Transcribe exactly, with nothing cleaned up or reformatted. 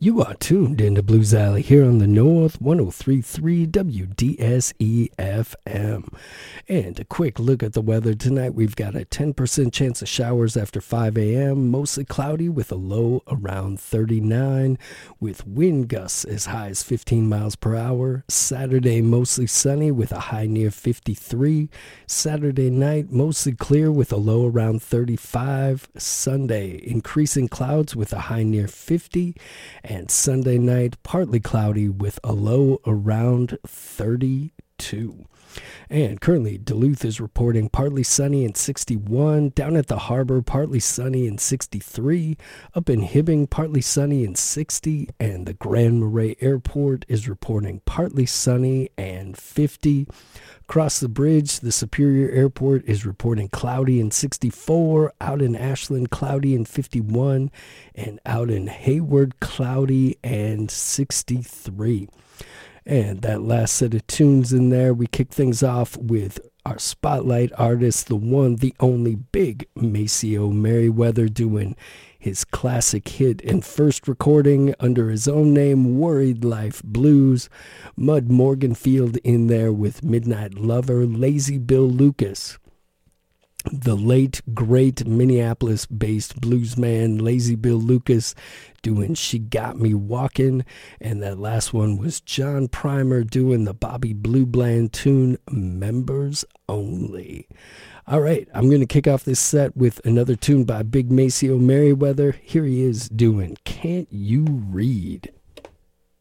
You are tuned into Blues Alley here on the North one oh three point three W D S E F M. And a quick look at the weather tonight. We've got a ten percent chance of showers after five a.m., mostly cloudy with a low around thirty-nine, with wind gusts as high as fifteen miles per hour. Saturday, mostly sunny with a high near fifty-three. Saturday night, mostly clear with a low around thirty-five. Sunday, increasing clouds with a high near fifty. And Sunday night, partly cloudy with a low around thirty-two. And currently, Duluth is reporting partly sunny and sixty-one. Down at the harbor, partly sunny and sixty-three. Up in Hibbing, partly sunny and sixty. And the Grand Marais Airport is reporting partly sunny and fifty. Across the bridge, the Superior Airport is reporting cloudy and sixty-four. Out in Ashland, cloudy and fifty-one. And out in Hayward, cloudy and sixty-three. And that last set of tunes in there, we kick things off with our spotlight artist, the one, the only Big Maceo Merriweather, doing his classic hit and first recording under his own name, Worried Life Blues. Mud Morganfield in there with Midnight Lover. Lazy Bill Lucas, the late, great Minneapolis-based bluesman Lazy Bill Lucas, doing She Got Me Walking. And that last one was John Primer doing the Bobby Blue Bland tune, Members Only. All right, I'm going to kick off this set with another tune by Big Maceo Merriweather. Here he is doing Can't You Read?